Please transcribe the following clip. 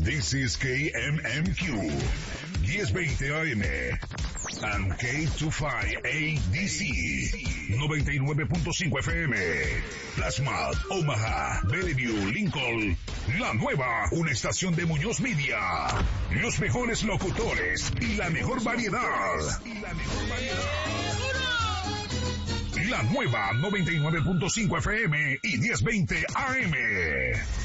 This is KMMQ, 1020 AM, and K25ADC, 99.5 FM, Plasma, Omaha, Bellevue, Lincoln, La Nueva, una estación de Muñoz Media, los mejores locutores y la mejor variedad. La Nueva 99.5 FM y 1020 AM.